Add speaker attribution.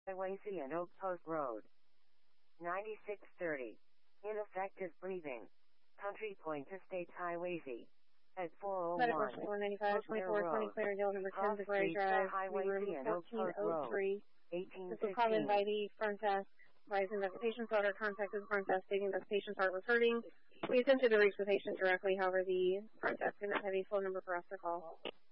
Speaker 1: Highwaysy and Oak Post Road. 9630. Ineffective breathing. Country Point Estates Highwaysy. At 401.
Speaker 2: Medical 495, 2420 Clarendale, number 10, the Gray Drive, room 1403. This was called in by the front desk, advising that the patient's daughter contacted the front desk stating that the patient's heart was hurting. We attempted to reach the patient directly, however, the front desk did not have a phone number for us to call.